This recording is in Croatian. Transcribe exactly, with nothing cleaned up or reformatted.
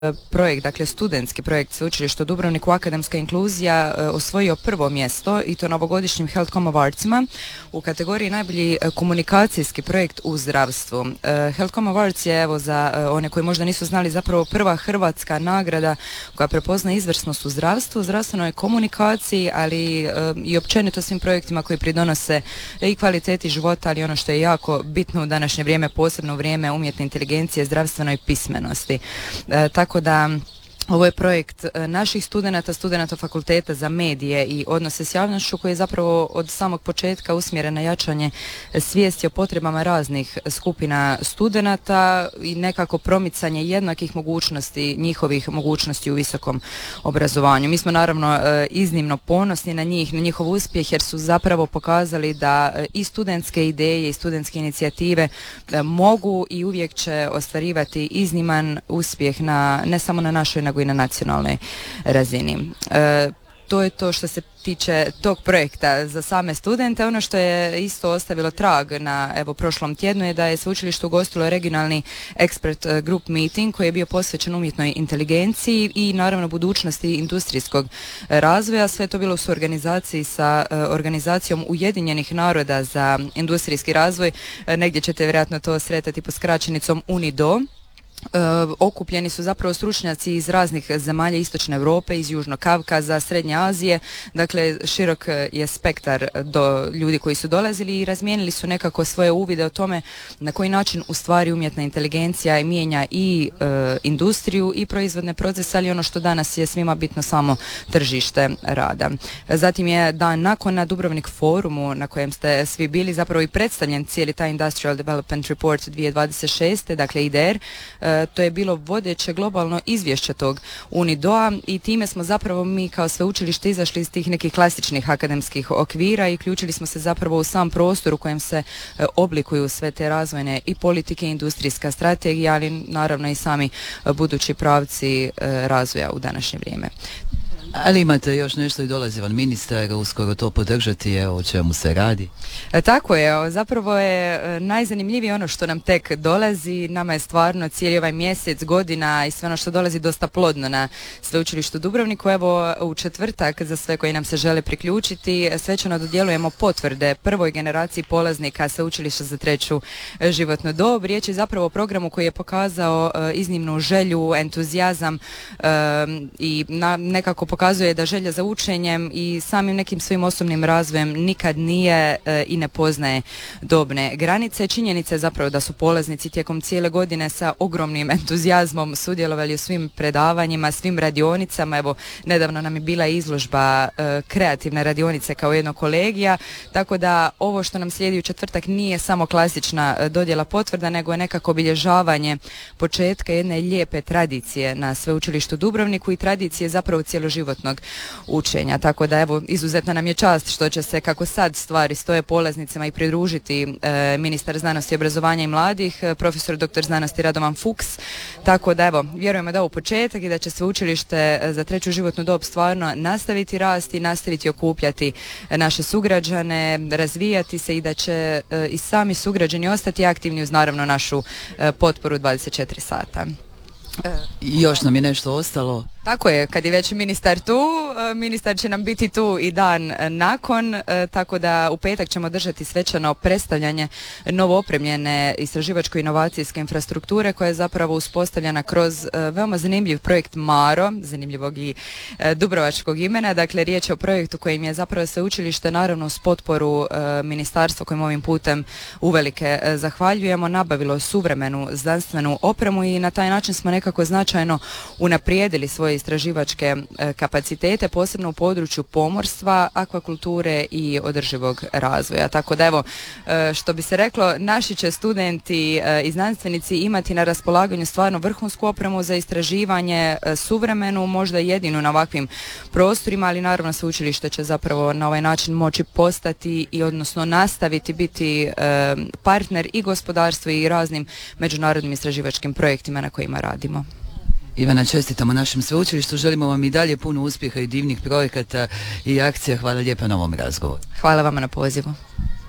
projekt, dakle studentski projekt Sveučilišta u Dubrovniku Akademska inkluzija osvojio prvo mjesto i to na ovogodišnjim Healthcom Awardsima u kategoriji najbolji komunikacijski projekt u zdravstvu. Healthcom Awards je, evo, za one koji možda nisu znali, zapravo prva hrvatska nagrada koja prepozna izvrsnost u zdravstvu, zdravstvenoj komunikaciji, ali i općenito svim projektima koji pridonose i kvaliteti života, ali ono što je jako bitno u današnje vrijeme, posebno u vrijeme umjetne inteligencije, zdravstvenoj pismenosti. Tako Tako da ovo je projekt naših studenata, studenata fakulteta za medije i odnose s javnošću koji je zapravo od samog početka usmjeren na jačanje svijesti o potrebama raznih skupina studenata i nekako promicanje jednakih mogućnosti, njihovih mogućnosti u visokom obrazovanju. Mi smo naravno iznimno ponosni na njih, na njihov uspjeh, jer su zapravo pokazali da i studentske ideje i studentske inicijative mogu i uvijek će ostvarivati izniman uspjeh na, ne samo na našoj nego i na nacionalnoj razini. E, to je to što se tiče tog projekta za same studente. Ono što je isto ostavilo trag na, evo, prošlom tjednu je da je sveučilište ugostilo regionalni expert group meeting koji je bio posvećen umjetnoj inteligenciji i naravno budućnosti industrijskog razvoja. Sve je to bilo u suorganizaciji sa uh, organizacijom Ujedinjenih naroda za industrijski razvoj. Uh, negdje ćete vjerojatno to sretati pod skraćenicom UNIDO. E, okupljeni su zapravo stručnjaci iz raznih zemalja Istočne Europe, iz Južnog Kavkaza, Srednje Azije, dakle širok je spektar do ljudi koji su dolazili i razmijenili su nekako svoje uvide o tome na koji način u stvari umjetna inteligencija mijenja i e, industriju i proizvodne procese, ali ono što danas je svima bitno samo tržište rada. Zatim je dan nakon na Dubrovnik forumu na kojem ste svi bili zapravo i predstavljen cijeli taj Industrial Development Report dvije tisuće dvadeset šeste, dakle I D E R. E, to je bilo vodeće globalno izvješće tog UNIDO-a i time smo zapravo mi kao sveučilište izašli iz tih nekih klasičnih akademskih okvira i uključili smo se zapravo u sam prostor u kojem se e, oblikuju sve te razvojne i politike, industrijska strategija, ali naravno i sami e, budući pravci e, razvoja u današnje vrijeme. Ali imate još nešto i dolazi van ministar uskoro to podržati, evo o čemu se radi. E, tako je, zapravo je e, najzanimljivije ono što nam tek dolazi. Nama je stvarno cijeli ovaj mjesec, godina i sve ono što dolazi dosta plodno na Sveučilištu Dubrovniku. Evo u četvrtak za sve koji nam se žele priključiti svečano dodjeljujemo potvrde prvoj generaciji polaznika Sveučilišta za treću životnu dob. Riječ je zapravo o programu koji je pokazao e, iznimnu želju, entuzijazam e, i na, nekako pokazao pokazuje da želja za učenjem i samim nekim svojim osobnim razvojem nikad nije e, i ne poznaje dobne granice. Činjenica je zapravo da su polaznici tijekom cijele godine sa ogromnim entuzijazmom sudjelovali u svim predavanjima, svim radionicama. Evo, nedavno nam je bila izložba e, kreativne radionice kao jedno kolegija, tako da ovo što nam slijedi u četvrtak nije samo klasična e, dodjela potvrda, nego je nekako obilježavanje početka jedne lijepe tradicije na Sveučilištu Dubrovniku i tradicije zapravo cjeloživotnog učenja. Tako da evo, izuzetna nam je čast što će se, kako sad stvari stoje, polaznicima i pridružiti e, ministar znanosti, obrazovanja i mladih, e, profesor doktor znanosti Radovan Fuchs. Tako da evo, vjerujemo da je ovo početak i da će Sveučilište za treću životnu dob stvarno nastaviti rasti, nastaviti okupljati naše sugrađane, razvijati se i da će e, i sami sugrađani ostati aktivni uz naravno našu e, potporu dvadeset četiri sata. I još nam je nešto ostalo. Tako je, kad je već ministar tu, ministar će nam biti tu i dan nakon, tako da u petak ćemo držati svečano predstavljanje novo opremljene istraživačko-inovacijske infrastrukture koja je zapravo uspostavljena kroz veoma zanimljiv projekt Maro, zanimljivog i dubrovačkog imena. Dakle, riječ je o projektu kojim je zapravo sveučilište, naravno uz potporu ministarstva kojim ovim putem uvelike zahvaljujemo, nabavilo suvremenu znanstvenu opremu i na taj način smo nekako značajno unaprijedili svoje istraživačke e, kapacitete, posebno u području pomorstva, akvakulture i održivog razvoja. Tako da evo, e, što bi se reklo, naši će studenti e, i znanstvenici imati na raspolaganju stvarno vrhunsku opremu za istraživanje, e, suvremenu, možda jedinu na ovakvim prostorima, ali naravno sveučilište će zapravo na ovaj način moći postati i odnosno nastaviti biti e, partner i gospodarstvu i raznim međunarodnim istraživačkim projektima na kojima radimo. Ivana, čestitamo našem sveučilištu, želimo vam i dalje puno uspjeha i divnih projekata i akcija. Hvala lijepa na ovom razgovoru. Hvala vama na pozivu.